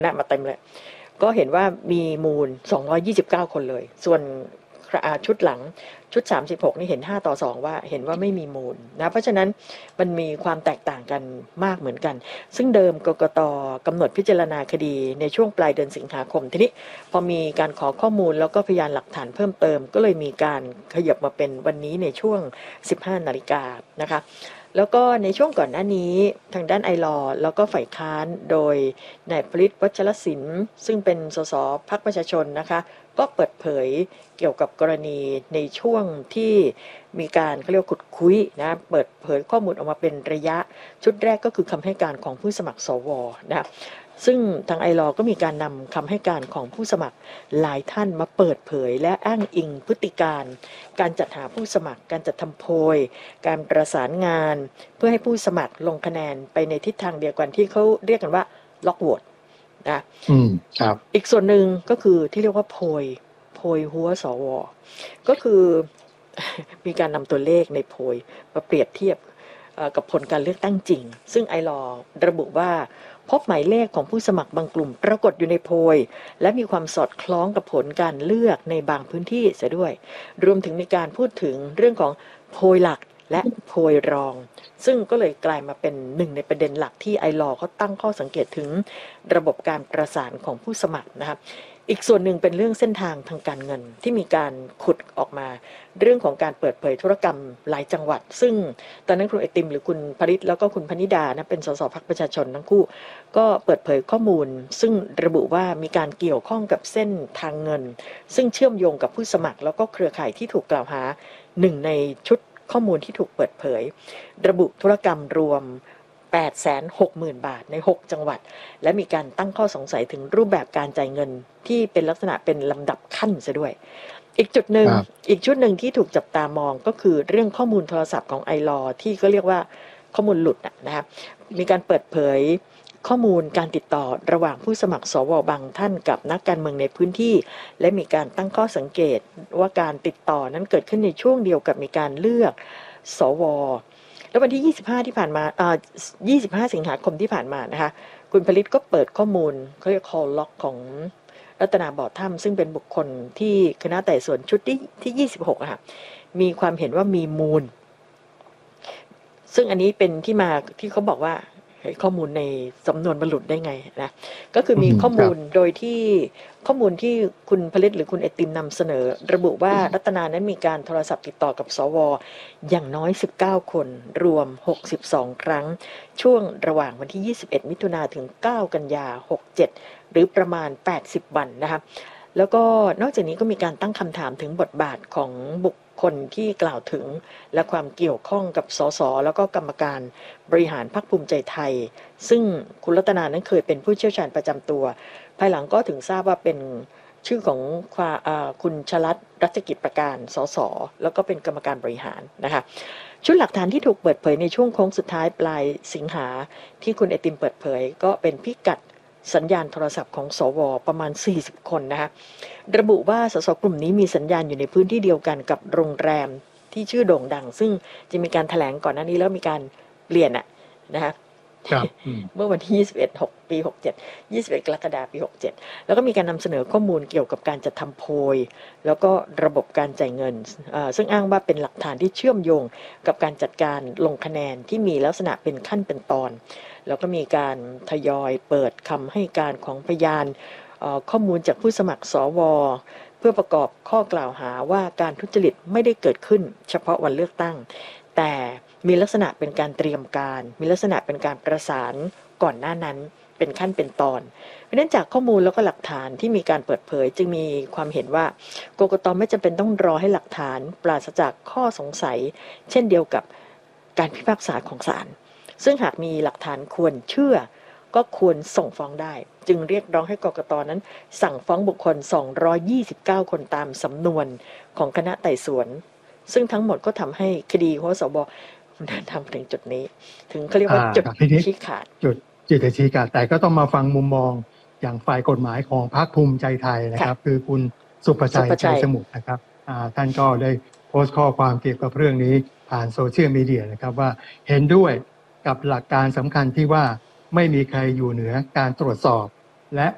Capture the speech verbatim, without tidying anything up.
นะมาเต็มเลยก็เห็นว่ามีมูลสองร้อยยี่สิบเก้าคนเลยส่วนชุดหลังชุดสามสิบหกนี่เห็นห้าต่อสองว่าเห็นว่าไม่มีมูลนะเพราะฉะนั้นมันมีความแตกต่างกันมากเหมือนกันซึ่งเดิมกกต.กำหนดพิจารณาคดีในช่วงปลายเดือนสิงหาคมทีนี้พอมีการขอข้อมูลแล้วก็พยานหลักฐานเพิ่มเติมก็เลยมีการขยับมาเป็นวันนี้ในช่วงสิบห้านาฬิกานะคะแล้วก็ในช่วงก่อนหน้านี้ทางด้านไอลอแล้วก็ฝ่ายค้านโดยนายพลิตวัชรศิลป์ซึ่งเป็นสสพรรคประชาชนนะคะก็เปิดเผยเกี่ยวกับกรณีในช่วงที่มีการเขาเรียกขุดคุยนะเปิดเผยข้อมูลออกมาเป็นระยะชุดแรกก็คือคำให้การของผู้สมัครสวนะซึ่งทางไอลอก็มีการนำคำให้การของผู้สมัครหลายท่านมาเปิดเผยและอ้างอิงพฤติการการจัดหาผู้สมัครการจัดทำโพยการประสานงานเพื่อให้ผู้สมัครลงคะแนนไปในทิศทางเดียวกันที่เขาเรียกกันว่าล็อกโหวตนะอืมครับอีกส่วนหนึ่งก็คือที่เรียกว่าโพยโพยหัวสวก็คือมีการนำตัวเลขในโพยมาเปรียบเทียบกับผลการเลือกตั้งจริงซึ่งไอลอระบุว่าพบหมายเลขของผู้สมัครบางกลุ่มปรากฏอยู่ในโพยและมีความสอดคล้องกับผลการเลือกในบางพื้นที่เสียด้วยรวมถึงมีการพูดถึงเรื่องของโพยหลักและโพยรองซึ่งก็เลยกลายมาเป็นหนึ่งในประเด็นหลักที่ไอลอเขาตั้งข้อสังเกตถึงระบบการประสานของผู้สมัครนะครับอีกส่วนหนึ่งเป็นเรื่องเส้นทางทางการเงินที่มีการขุดออกมาเรื่องของการเปิดเผยธุรกรรมหลายจังหวัดซึ่งตอนนั้นคุณไอติมหรือคุณพริตแล้วก็คุณพนิดานะเป็นสสพรรคประชาชนทั้งคู่ก็เปิดเผยข้อมูลซึ่งระบุว่ามีการเกี่ยวข้องกับเส้นทางเงินซึ่งเชื่อมโยงกับผู้สมัครแล้วก็เครือข่ายที่ถูกกล่าวหาหนึ่งในชุดข้อมูลที่ถูกเปิดเผยระบุธุรกรรมรวม แปดแสนหกหมื่น บาทในหกจังหวัดและมีการตั้งข้อสงสัยถึงรูปแบบการจ่ายเงินที่เป็นลักษณะเป็นลำดับขั้นซะด้วยอีกจุดหนึ่งอีกชุดหนึ่งที่ถูกจับตามองก็คือเรื่องข้อมูลโทรศัพท์ของไอลอที่ก็เรียกว่าข้อมูลหลุดนะครับมีการเปิดเผยข้อมูลการติดต่อระหว่างผู้สมัครสวบางท่านกับนักการเมืองในพื้นที่และมีการตั้งข้อสังเกตว่าการติดต่อนั้นเกิดขึ้นในช่วงเดียวกับมีการเลือกสวแล้ววันที่ยี่สิบห้าที่ผ่านมาอ่ายี่สิบห้าสิงหาคมที่ผ่านมานะคะคุณผลิตก็เปิดข้อมูลเขาเรียก call log ของรัตนาบ่อถ้ำซึ่งเป็นบุคคลที่คณะไต่สวนชุดที่ที่ยี่สิบหกอะค่ะมีความเห็นว่ามีมูลซึ่งอันนี้เป็นที่มาที่เขาบอกว่าข้อมูลในสำนวนมันหลุดได้ไงนะก็คือมีข้อมูลโดยที่ข้อมูลที่คุณผลิตหรือคุณไอติมนำเสนอระบุว่ารัตนานั้นมีการโทรศัพท์ติดต่อกับสวอย่างน้อยสิบเก้าคนรวมหกสิบสองครั้งช่วงระหว่างวันที่ยี่สิบเอ็ดมิถุนายนถึงเก้ากันยายนหกเจ็ดหรือประมาณแปดสิบวันนะคะแล้วก็นอกจากนี้ก็มีการตั้งคำถามถึงบทบาทของบุคคลที่กล่าวถึงและความเกี่ยวข้องกับสสแล้วก็กรรมการบริหารพรรคภูมิใจไทยซึ่งคุณรัตนานั้นเคยเป็นผู้เชี่ยวชาญประจำตัวภายหลังก็ถึงทราบว่าเป็นชื่อของคุณชลัดรัชกิจประการสสแล้วก็เป็นกรรมการบริหารนะคะชุดหลักฐานที่ถูกเปิดเผยในช่วงโค้งสุดท้ายปลายสิงหาที่คุณไอติมเปิดเผยก็เป็นพิกัดสัญญาณโทรศัพท์ของสวประมาณสี่สิบคนนะคะระบุว่าสสกลุ่มนี้มีสัญญาณอยู่ในพื้นที่เดียวกันกับโรงแรมที่ชื่อโด่งดังซึ่งจะมีการแถลงก่อนหน้านี้แล้วมีการเปลี่ยนอะนะคะเมื่อวันที่ยี่สิบเอ็ด หกปีหกเจ็ด ยี่สิบเอ็ดกรกฎาคมปีหกเจ็ดแล้วก็มีการนำเสนอข้อมูลเกี่ยวกับการจัดทำโพยแล้วก็ระบบการจ่ายเงินซึ่งอ้างว่าเป็นหลักฐานที่เชื่อมโยงกับการจัดการลงคะแนนที่มีลักษณะเป็นขั้นเป็นตอนแล้วก็มีการทยอยเปิดคำให้การของพยานข้อมูลจากผู้สมัครสวเพื่อประกอบข้อกล่าวหาว่าการทุจริตไม่ได้เกิดขึ้นเฉพาะวันเลือกตั้งแต่มีลักษณะเป็นการเตรียมการมีลักษณะเป็นการประสานก่อนหน้านั้นเป็นขั้นเป็นตอนเพราะฉะนั้นจากข้อมูลแล้วก็หลักฐานที่มีการเปิดเผยจึงมีความเห็นว่ากกต.ไม่จำเป็นต้องรอให้หลักฐานปราศจากข้อสงสัยเช่นเดียวกับการพิพากษาของศาลซึ่งหากมีหลักฐานควรเชื่อก็ควรส่งฟ้องได้จึงเรียกร้องให้กกต.นั้นสั่งฟ้องบุคคลสองร้อยยี่สิบเก้าคนตามสำนวนของคณะไต่สวนซึ่งทั้งหมดก็ทำให้คดีหัวสวเดินทางถึงจุดนี้ถึงเขาเรียกว่าจุดชี้ขาดจุดจุดชี้ขาดแต่ก็ต้องมาฟังมุมมองอย่างฝ่ายกฎหมายของพรรคภูมิใจไทยนะครับคือคุณสุภชัยชัยสมุทรนะครับท่านก็ได้โพสต์ข้อความเกี่ยวกับเรื่องนี้ผ่านโซเชียลมีเดียนะครับว่าเห็นด้วยกับหลักการสำคัญที่ว่าไม่มีใครอยู่เหนือการตรวจสอบและ